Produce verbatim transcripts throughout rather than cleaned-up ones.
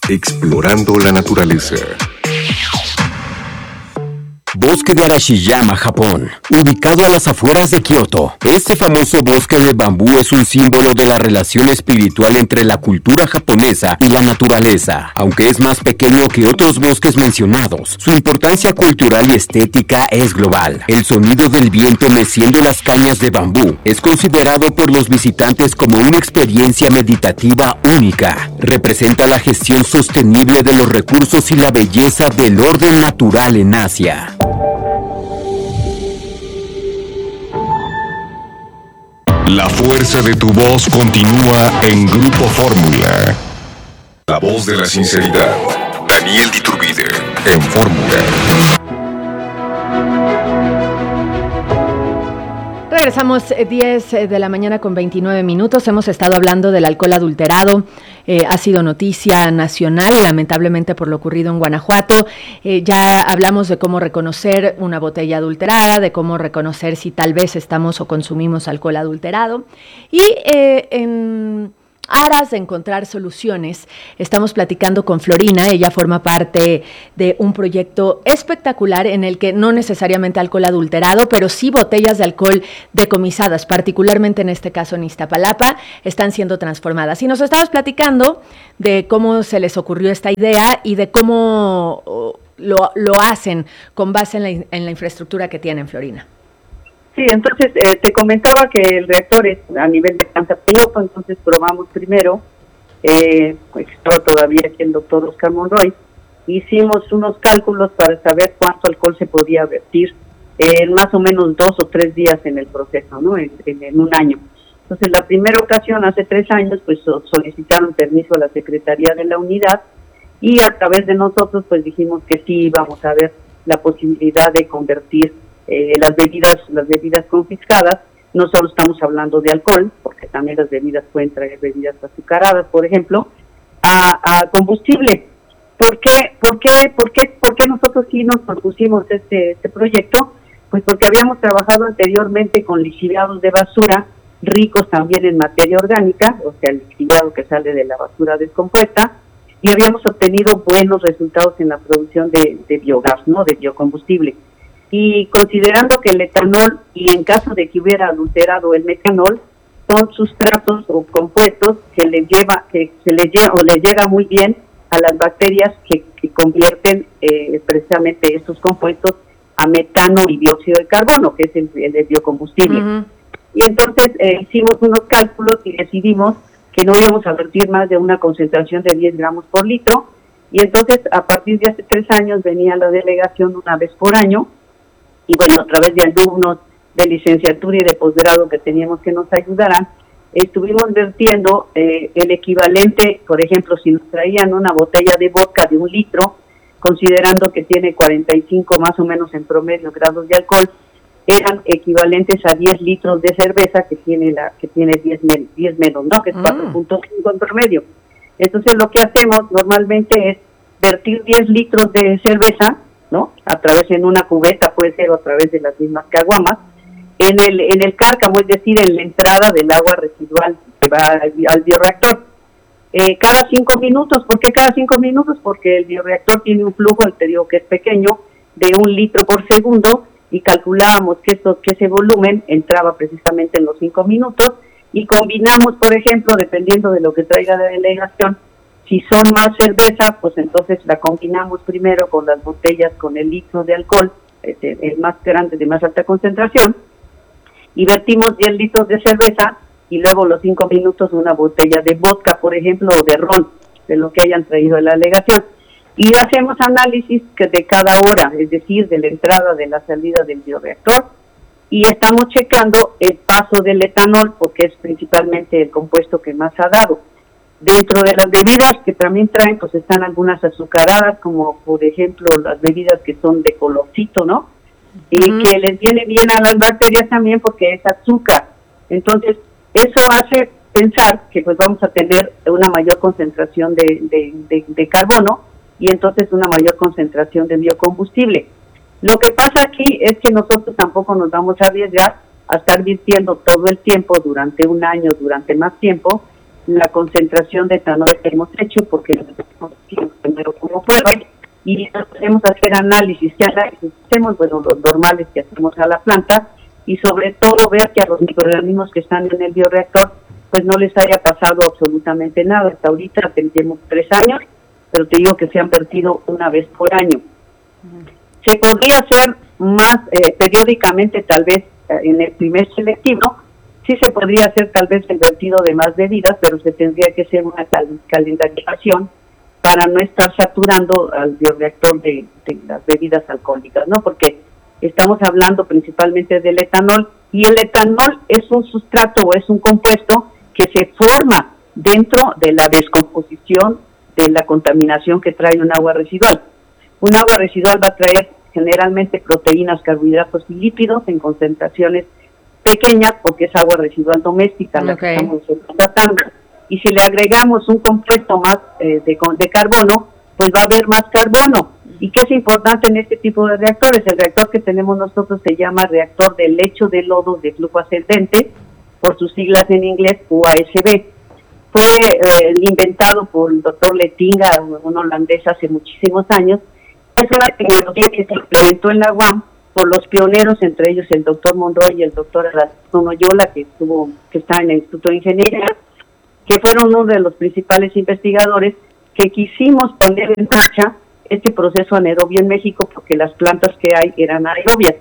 Explorando la naturaleza. Bosque de Arashiyama, Japón, ubicado a las afueras de Kioto. Este famoso bosque de bambú es un símbolo de la relación espiritual entre la cultura japonesa y la naturaleza. Aunque es más pequeño que otros bosques mencionados, su importancia cultural y estética es global. El sonido del viento meciendo las cañas de bambú es considerado por los visitantes como una experiencia meditativa única. Representa la gestión sostenible de los recursos y la belleza del orden natural en Asia. La fuerza de tu voz continúa en Grupo Fórmula. La voz de la sinceridad. Daniel Diturbide en Fórmula. Regresamos diez de la mañana con veintinueve minutos. Hemos estado hablando del alcohol adulterado. Eh, ha sido noticia nacional, lamentablemente por lo ocurrido en Guanajuato. Eh, ya hablamos de cómo reconocer una botella adulterada, de cómo reconocer si tal vez estamos o consumimos alcohol adulterado. Y eh, en aras de encontrar soluciones, estamos platicando con Florina. Ella forma parte de un proyecto espectacular en el que no necesariamente alcohol adulterado, pero sí botellas de alcohol decomisadas, particularmente en este caso en Iztapalapa, están siendo transformadas. Y nos estabas platicando de cómo se les ocurrió esta idea y de cómo lo, lo hacen con base en la, en la infraestructura que tienen, Florina. Sí, entonces eh, te comentaba que el reactor es a nivel de planta piloto, entonces probamos primero, eh, pues estaba todavía aquí el doctor Oscar Monroy, hicimos unos cálculos para saber cuánto alcohol se podía vertir en más o menos dos o tres días en el proceso, ¿no? En, en, en un año. Entonces la primera ocasión, hace tres años, pues solicitaron permiso a la Secretaría de la Unidad y a través de nosotros pues dijimos que sí íbamos a ver la posibilidad de convertir Eh, las bebidas las bebidas confiscadas. No solo estamos hablando de alcohol, porque también las bebidas pueden traer bebidas azucaradas, por ejemplo, a, a combustible. ¿Por qué, por qué, por qué, por qué nosotros sí nos propusimos este, este proyecto? Pues porque habíamos trabajado anteriormente con lixiviados de basura, ricos también en materia orgánica, o sea, el lixiviado que sale de la basura descompuesta, y habíamos obtenido buenos resultados en la producción de, de biogás, ¿no? De biocombustible. Y considerando que el etanol, y en caso de que hubiera adulterado el metanol, son sustratos o compuestos que le lleva, que se le lleva o le llega muy bien a las bacterias que, que convierten eh, precisamente estos compuestos a metano y dióxido de carbono, que es el, el biocombustible. Uh-huh. Y entonces eh, hicimos unos cálculos y decidimos que no íbamos a vertir más de una concentración de diez gramos por litro, y entonces a partir de hace tres años venía la delegación una vez por año, y bueno, a través de alumnos de licenciatura y de posgrado que teníamos que nos ayudaran, estuvimos vertiendo eh, el equivalente, por ejemplo, si nos traían una botella de vodka de un litro, considerando que tiene cuarenta y cinco más o menos en promedio grados de alcohol, eran equivalentes a diez litros de cerveza que tiene la que tiene diez, diez menos, ¿no? Que es cuatro punto cinco en promedio. Entonces lo que hacemos normalmente es vertir diez litros de cerveza, ¿no? A través en una cubeta, puede ser, o a través de las mismas caguamas, en el en el cárcamo, es decir, en la entrada del agua residual que va al, al bioreactor. Eh, cada cinco minutos, ¿por qué cada cinco minutos? Porque el bioreactor tiene un flujo, te digo que es pequeño, de un litro por segundo, y calculábamos que, esto, que ese volumen entraba precisamente en los cinco minutos, y combinamos, por ejemplo, dependiendo de lo que traiga la delegación, si son más cerveza, pues entonces la combinamos primero con las botellas con el litro de alcohol, el, el más grande, de más alta concentración, y vertimos diez litros de cerveza, y luego los cinco minutos una botella de vodka, por ejemplo, o de ron, de lo que hayan traído de la delegación. Y hacemos análisis que de cada hora, es decir, de la entrada, de la salida del bioreactor, y estamos checando el paso del etanol, porque es principalmente el compuesto que más ha dado. Dentro de las bebidas que también traen, pues están algunas azucaradas, como por ejemplo las bebidas que son de colorcito, ¿no? Y uh-huh. que les viene bien a las bacterias también porque es azúcar. Entonces, eso hace pensar que pues vamos a tener una mayor concentración de, de, de, de carbono, y entonces una mayor concentración de biocombustible. Lo que pasa aquí es que nosotros tampoco nos vamos a arriesgar a estar virtiendo todo el tiempo, durante un año, durante más tiempo, la concentración de etanol que hemos hecho, porque lo hicimos primero como prueba, y podemos hacer análisis, que análisis hacemos, bueno, los normales que hacemos a la planta, y sobre todo ver que a los microorganismos que están en el bioreactor, pues no les haya pasado absolutamente nada. Hasta ahorita tenemos tres años, pero te digo que se han vertido una vez por año. Uh-huh. Se podría hacer más eh, periódicamente, tal vez eh, en el primer selectivo, sí se podría hacer tal vez el vertido de más bebidas, pero se tendría que hacer una cal- calendarización para no estar saturando al bioreactor de, de las bebidas alcohólicas, ¿no? Porque estamos hablando principalmente del etanol, y el etanol es un sustrato o es un compuesto que se forma dentro de la descomposición de la contaminación que trae un agua residual. Un agua residual va a traer generalmente proteínas, carbohidratos y lípidos en concentraciones pequeñas, porque es agua residual doméstica la okay. que estamos tratando. Y si le agregamos un compuesto más eh, de, de carbono, pues va a haber más carbono. ¿Y qué es importante en este tipo de reactores? El reactor que tenemos nosotros se llama reactor de lecho de lodo de flujo ascendente, por sus siglas en inglés U A S B. Fue eh, inventado por el doctor Lettinga, un holandés, hace muchísimos años. Es una tecnología que se implementó en la U A M por los pioneros, entre ellos el doctor Monroy y el doctor Noyola, que estuvo, que está en el Instituto de Ingeniería, que fueron uno de los principales investigadores que quisimos poner en marcha este proceso anaerobio en México, porque las plantas que hay eran aerobias.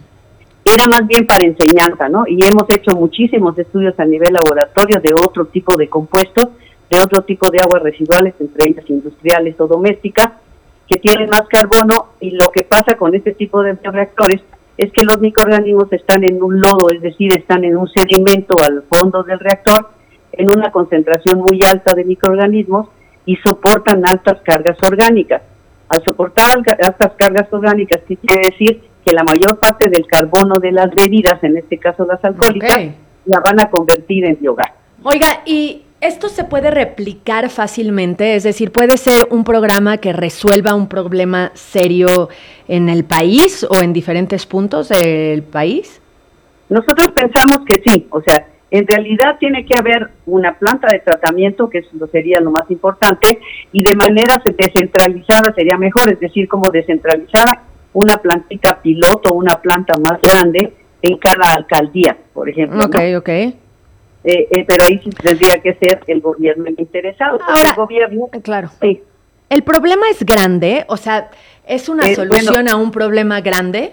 Era más bien para enseñanza, ¿no? Y hemos hecho muchísimos estudios a nivel laboratorio de otro tipo de compuestos, de otro tipo de aguas residuales, entre ellas industriales o domésticas, que tienen más carbono, y lo que pasa con este tipo de reactores es que los microorganismos están en un lodo, es decir, están en un sedimento al fondo del reactor, en una concentración muy alta de microorganismos, y soportan altas cargas orgánicas. Al soportar altas cargas orgánicas, ¿qué quiere decir? Que la mayor parte del carbono de las bebidas, en este caso las alcohólicas, okay. la van a convertir en biogás. Oiga, ¿y esto se puede replicar fácilmente? Es decir, ¿puede ser un programa que resuelva un problema serio en el país o en diferentes puntos del país? Nosotros pensamos que sí, o sea, en realidad tiene que haber una planta de tratamiento, que eso sería lo más importante, y de manera descentralizada sería mejor, es decir, como descentralizada, una plantita piloto, una planta más grande en cada alcaldía, por ejemplo. Ok, ¿no? ok. Eh, eh, pero ahí sí tendría que ser el gobierno el interesado. Ahora, el gobierno, claro. Sí. ¿El problema es grande? O sea, ¿es una eh, solución bueno, a un problema grande?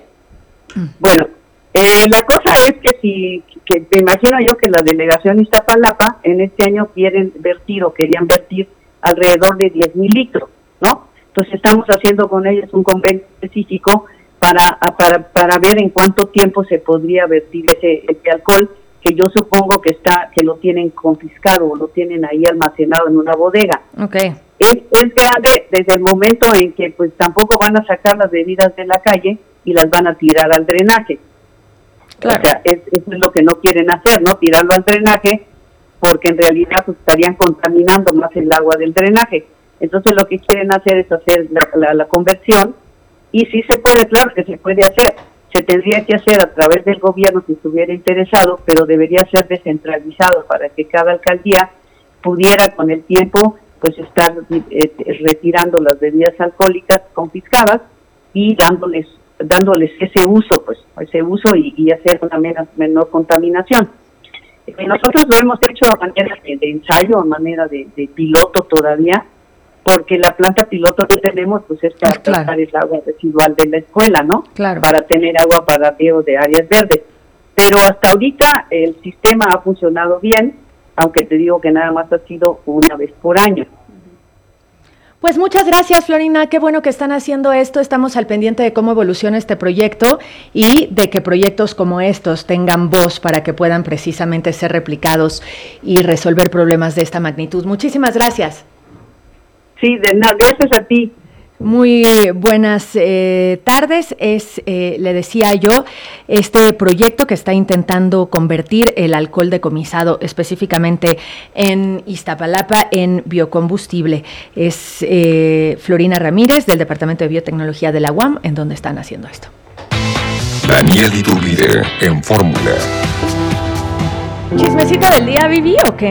Bueno, eh, la cosa es que si, que me imagino yo que la delegación Iztapalapa en este año quieren vertir o querían vertir alrededor de diez mil litros, ¿no? Entonces estamos haciendo con ellos un convenio específico para, para, para ver en cuánto tiempo se podría vertir ese, ese alcohol, que yo supongo que está que lo tienen confiscado o lo tienen ahí almacenado en una bodega. Okay. Es, es grande desde el momento en que pues tampoco van a sacar las bebidas de la calle y las van a tirar al drenaje. Claro. O sea, es, eso es lo que no quieren hacer, ¿no? Tirarlo al drenaje, porque en realidad pues, estarían contaminando más el agua del drenaje. Entonces lo que quieren hacer es hacer la, la, la conversión, y sí se puede, claro que se puede hacer. Se tendría que hacer a través del gobierno si estuviera interesado, pero debería ser descentralizado para que cada alcaldía pudiera con el tiempo pues estar eh, retirando las bebidas alcohólicas confiscadas y dándoles dándoles ese uso, pues ese uso y, y hacer una menor, menor contaminación. Eh, nosotros lo hemos hecho a manera de, de ensayo, a manera de, de piloto todavía, porque la planta piloto que tenemos pues es para claro. tratar el agua residual de la escuela, ¿no? Claro. Para tener agua para riego de áreas verdes. Pero hasta ahorita el sistema ha funcionado bien, aunque te digo que nada más ha sido una vez por año. Pues muchas gracias, Florina, qué bueno que están haciendo esto, estamos al pendiente de cómo evoluciona este proyecto y de que proyectos como estos tengan voz para que puedan precisamente ser replicados y resolver problemas de esta magnitud. Muchísimas gracias. Sí, de nada, gracias a ti. Muy buenas eh, tardes. Es, eh, le decía yo, este proyecto que está intentando convertir el alcohol decomisado específicamente en Iztapalapa en biocombustible. Es eh, Florina Ramírez del Departamento de Biotecnología de la U A M, en donde están haciendo esto. Daniel Iturbide en Fórmula. ¿Chismecito del día, Vivi, o qué?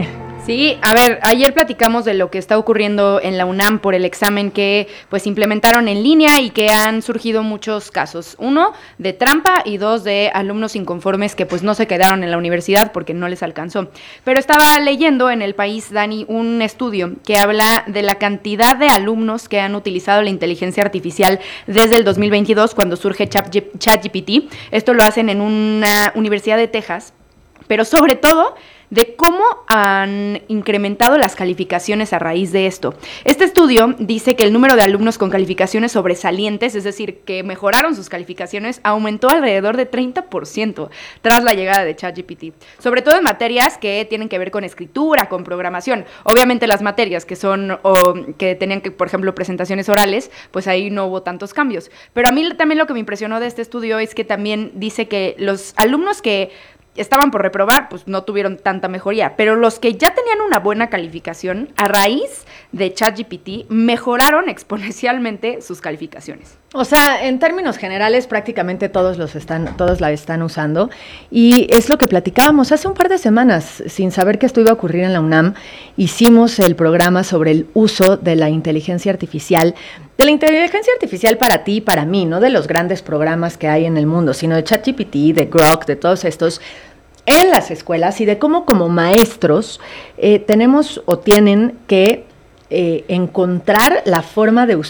Sí, a ver, ayer platicamos de lo que está ocurriendo en la UNAM por el examen que pues implementaron en línea y que han surgido muchos casos. Uno, de trampa, y dos, de alumnos inconformes que pues no se quedaron en la universidad porque no les alcanzó. Pero estaba leyendo en El País, Dani, un estudio que habla de la cantidad de alumnos que han utilizado la inteligencia artificial desde el dos mil veintidós, cuando surge ChatGPT. Esto lo hacen en una universidad de Texas, pero sobre todo de cómo han incrementado las calificaciones a raíz de esto. Este estudio dice que el número de alumnos con calificaciones sobresalientes, es decir, que mejoraron sus calificaciones, aumentó alrededor de treinta por ciento tras la llegada de ChatGPT, sobre todo en materias que tienen que ver con escritura, con programación. Obviamente las materias que son, o que tenían que, por ejemplo, presentaciones orales, pues ahí no hubo tantos cambios. Pero a mí también lo que me impresionó de este estudio es que también dice que los alumnos que estaban por reprobar, pues no tuvieron tanta mejoría, pero los que ya tenían una buena calificación, a raíz de ChatGPT, mejoraron exponencialmente sus calificaciones. O sea, en términos generales, prácticamente todos los están, todos la están usando, y es lo que platicábamos hace un par de semanas, sin saber que esto iba a ocurrir en la UNAM. Hicimos el programa sobre el uso de la inteligencia artificial, de la inteligencia artificial para ti y para mí, no de los grandes programas que hay en el mundo, sino de ChatGPT, de Grok, de todos estos, en las escuelas, y de cómo como maestros eh, tenemos o tienen que eh, encontrar la forma de usar